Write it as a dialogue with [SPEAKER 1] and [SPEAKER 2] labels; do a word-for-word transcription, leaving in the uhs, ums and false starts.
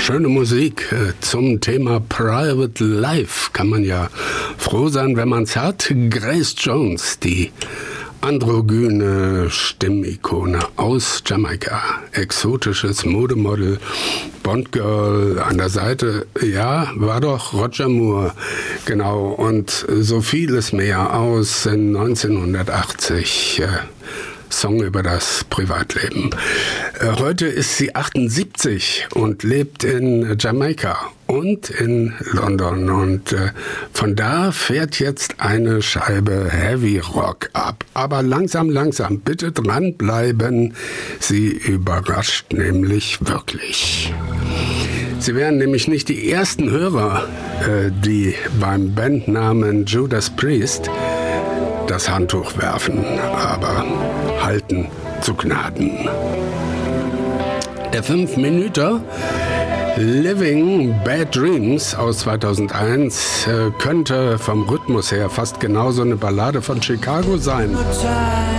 [SPEAKER 1] schöne Musik äh, zum Thema Private Life. Kann man ja froh sein, wenn man es hat. Grace Jones, die androgyne Stimmikone aus Jamaika. Exotisches Modemodel, Bond-Girl an der Seite. Ja, war doch Roger Moore. Genau, und so vieles mehr aus neunzehnhundertachtzig. Äh, Song über das Privatleben. Heute ist sie achtundsiebzig und lebt in Jamaika und in London. Und äh, von da fährt jetzt eine Scheibe Heavy Rock ab. Aber langsam, langsam, bitte dranbleiben. Sie überrascht nämlich wirklich. Sie wären nämlich nicht die ersten Hörer, äh, die beim Bandnamen Judas Priest das Handtuch werfen, aber halten zu Gnaden. Der fünf-Minüter Living Bad Dreams aus zweitausendeins äh, könnte vom Rhythmus her fast genauso eine Ballade von Chicago sein.